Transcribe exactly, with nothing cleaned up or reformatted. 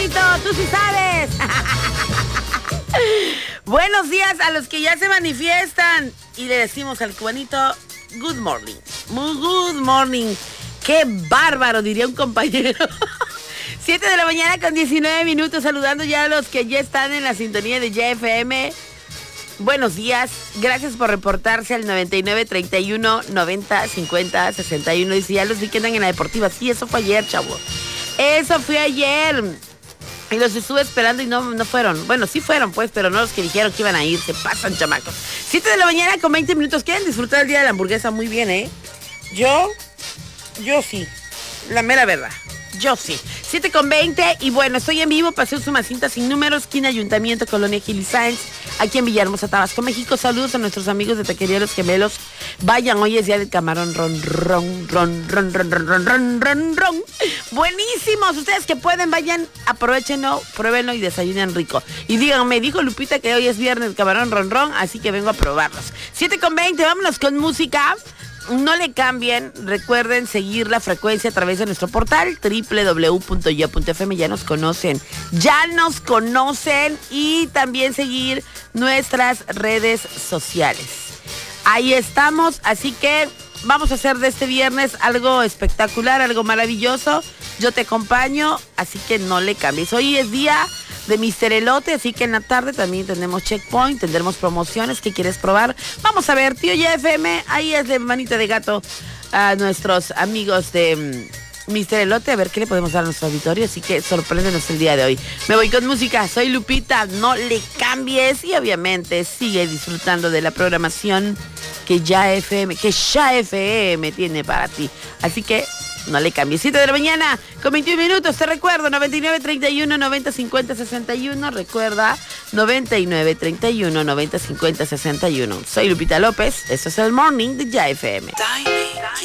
cubanito, tú sí sabes. Buenos días a los que ya se manifiestan. Y le decimos al cubanito, good morning. Muy good morning. Qué bárbaro, diría un compañero. siete de la mañana con diecinueve minutos, saludando ya a los que ya están en la sintonía de Ya F M. Buenos días, gracias por reportarse al noventa y nueve, treinta y uno, noventa, cincuenta, sesenta y uno. Dice, ya los vi que andan en la deportiva. Sí, eso fue ayer, chavo. Eso fue ayer. Y los estuve esperando y no, no fueron. Bueno, sí fueron, pues, pero no los que dijeron que iban a ir. Se pasan, chamacos. siete de la mañana con veinte minutos. ¿Quieren disfrutar el día de la hamburguesa? Muy bien, ¿eh? Yo, yo sí. La mera verdad. Yo sí. siete con veinte y bueno, estoy en vivo, Paseo Sumacinta sin números, esquina Ayuntamiento, Colonia Gil y Sáenz, aquí en Villahermosa, Tabasco, México. Saludos a nuestros amigos de Taquería Los Gemelos. Vayan, hoy es día del camarón ron, ron, ron, ron, ron, ron, ron, ron, ron, ron. Buenísimos, ustedes que pueden, vayan, aprovechenlo, pruébenlo y desayunen rico. Y díganme, dijo Lupita que hoy es viernes del camarón ron, ron, así que vengo a probarlos. siete con veinte, vámonos con música. No le cambien, recuerden seguir la frecuencia a través de nuestro portal doble u doble u doble u punto ya punto f m. Ya nos conocen, ya nos conocen y también seguir nuestras redes sociales. Ahí estamos, así que vamos a hacer de este viernes algo espectacular, algo maravilloso. Yo te acompaño, así que no le cambies. Hoy es día de mister Elote, así que en la tarde también tenemos checkpoint, tendremos promociones. ¿Qué quieres probar? Vamos a ver, tío Ya F M, ahí es de manita de gato a nuestros amigos de um, mister Elote, a ver qué le podemos dar a nuestro auditorio, así que sorpréndenos el día de hoy. Me voy con música, soy Lupita, no le cambies y obviamente sigue disfrutando de la programación que Ya F M, que Ya F M tiene para ti, así que no le cambies. siete de la mañana con veintiún minutos. Te recuerdo, noventa y nueve, treinta y uno, noventa, cincuenta, sesenta y uno. Recuerda, noventa y nueve, treinta y uno, noventa, cincuenta, sesenta y uno. Soy Lupita López. Esto es el Morning de Ya F M.